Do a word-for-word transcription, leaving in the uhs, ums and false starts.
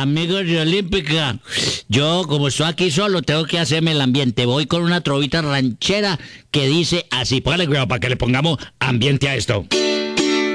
amigos de Olímpica, yo como estoy aquí solo tengo que hacerme el ambiente. Voy con una trovita ranchera que dice así. Póngale cuidado para que le pongamos ambiente a esto.